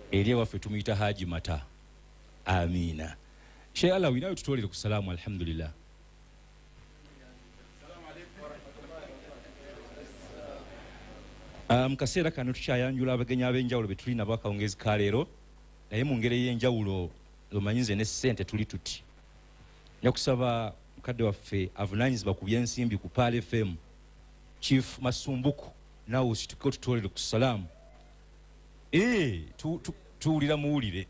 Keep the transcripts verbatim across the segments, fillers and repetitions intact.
eri ewaffe tumuyita Haji Mata. Amina. Sheikh Alawi nawe tutwalire ku salaamu alhamdulillah. mu kaseera kano tukyayanjula abagenyi ab'enjawulo be tulina bakawungezi ka leero naye mu ngeri y'enjawulo omanyi nze ne ssente tuli tuti. Nja kusaba mukadde waffe avunaanyizibwa ku byensimbi ku Paal F M Chief Masumbuku nawe osituke otutwalire ku salaamu. Eh, tuwulira muwulire.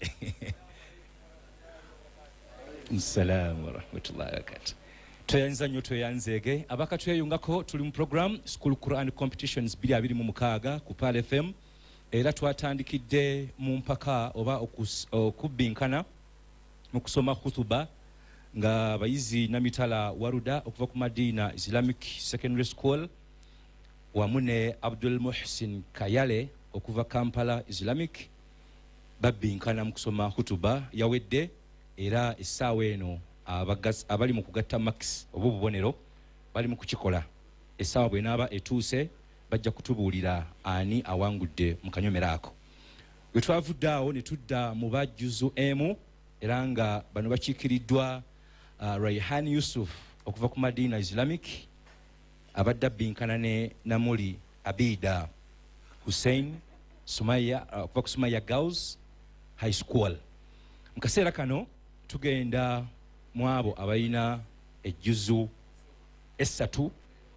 Assalamu wa rahmatullahi wa barakatuh. Tweyanza nnyo tweyanzeege abaka tweyungako tuli mu program School Quran Competitions bbiri abiri mu mukaaga ku Paal F M era twatandikidde mu mpaka oba okubbinkana mu kusoma khutuba nga bayizi Namitala Waruda okuva ku Madina Islamic Secondary School wamu ne Abdul Muhsin Kayale okuva Kampala Islamic babbinkana mu kusoma khutuba yawedde era essaawa eno abali mu kugatta max oba obubonero bali mu kukikola. Essaawa bw'enaaba etuuse bajja kutubuulira ani awangudde mu kanyomero ako. Bwe twavudde awo ne tudda mu bajjuzu emu era nga bano bakiikiriddwa uh, Rayhan Yusuf okuva ku Madina Islamic abadde abbinkana ne Namuli Abida Hussein Sumaya uh, okuva ku Sumaya Girls High School. Mu kaseera kano tugenda mu abo abalina ejjuzu essatu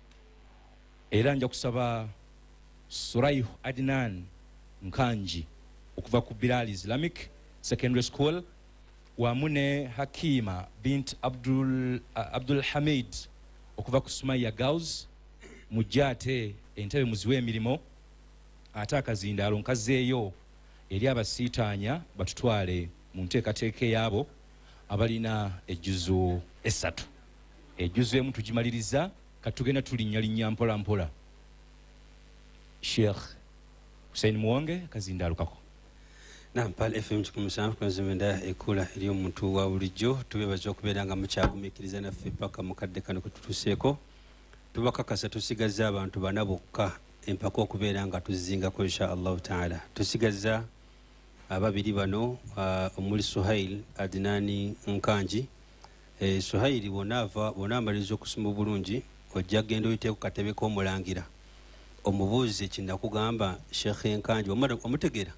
era nja kusaba Suraihu Adnan Nkanji okuva ku Bilal Islamic Secondary School wamu ne Hakima bint Abdul, uh, Abdul Hamid okuva ku Sumaya Girls mujjate entebe muziwe emirimu ate akazindaalo nkazeeyo eri abasiitaanya batutwale mu nteekateeka yaabo abalina ejjuzu essatu. Ejjuzu emu tugimaliriza katugenda tulinnyalinnya mpola mpola. Sheikh Hussein Muwonge kazindaalukako. Naam, Paal F M kikumusanga kwenzimenda ekula eri omuntu wa bulijjo tubebaza okubeera nga mukyagumiikiriza naffe paka mukadde kano kwe tutuuseeko. Tubakakasa tusigazza abantu bana bokka empaka okubeera nga tuzingako insha Allahu taala. Tusigazza ababiri bano uh, omuli Suhail Adinani Nkanji. E, Suhaili bonaava bonaamaliza okusoma bulungi ojja genda oyiteeku katebe k'omulangira omubuuze kinakugamba Sheikh Nkanji omutegeera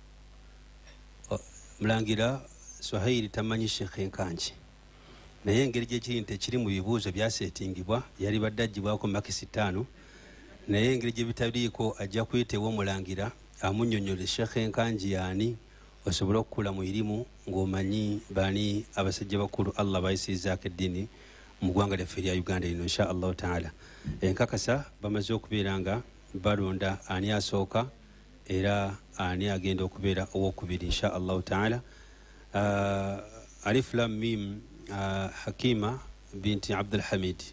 mulangira Suhaili tamanyi Sheikh Nkanji naye engeri gyekiri nti ekiri mu bibuuzo byaseetingibwa yali badde aggyibwako makisi ttaano naye engeri gye bitaliiko ajja kuyiteewa omulangira amunnyonnyole Sheikh Nkanji yaani osobola okukula mu irimu ng'omanyi bani abasajja bakulu Allah bayisizaako eddiini mu ggwanga lyaffe erya Uganda lino insha Allahu taala. Enkakasa bamaze okubeera nga balonda ani asooka era ani agenda okubeera owokubiri insha Allahu taala. Uh, Alif Lam Mim uh, Hakima binti Abdul Hamid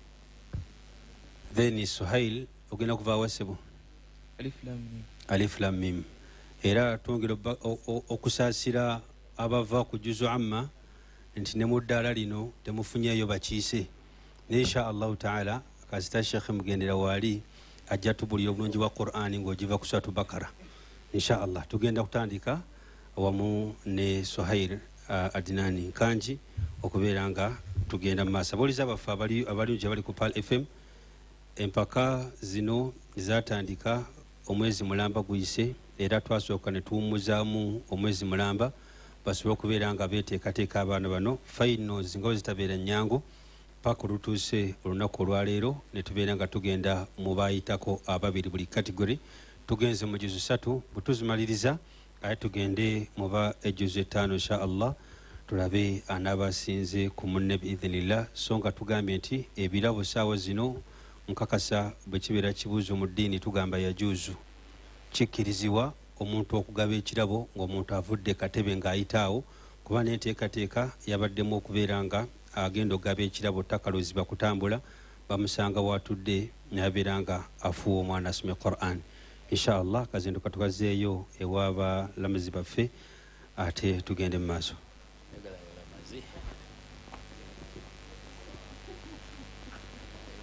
then Suhail ogenda kuvaawa ssebo Alif Lam Mim Alif Lam Mim era twongera okusaasira abava ku juzu amma nti ne mu ddaala lino temufunyeeyo bakiise insha Allahu taala kasita Sheikh mugendera waali ajja tubulira obulungi bwa Qur'ani ng'ogiva ku Suratu Bakara insha Allah. Tugenda kutandika wamu ne Suhail uh, Adinani Nkanji okubeera nga tugenda mu maaso. Aboliza baffe abalungi abali ku Paal F M empaka zino zatandika omwezi mulamba guyise era twasooka ne tuwummuzaamu omwezi mulamba basobole okubeera nga beeteekateeka abaana bano finals nga zitabeera nnyangu paka olutuuse olunaku olwaleero ne tubeera nga tugenda mu baayitako ababiri buli kategori. Tugenze mu juzu ssatu bwe tuzimaliriza aye tugende mu ba ejuzu ettaano insha Allah tulabe anaabasinze ku munne biidhinillah. So nga tugambye nti ebirabo saawa zino nkakasa bwe kibeera kibuuzo mu ddiini tugamba yajuuzu kikkirizibwa omuntu okugaba ekirabo ng'omuntu avudde katebe ng'ayitaawo kuba n'enteekateeka yabaddemu okubeera nga agenda okugaba ekirabo takaluzibwa kutambula bamusanga watudde n'abeera nga afuwa omwana asome Qur'an insha Allah. Kazinduka tukazeeyo ewaaba lamuzi baffe ate tugende mu maaso.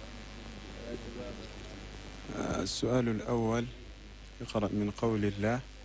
السؤال الأول يقرأ من قول الله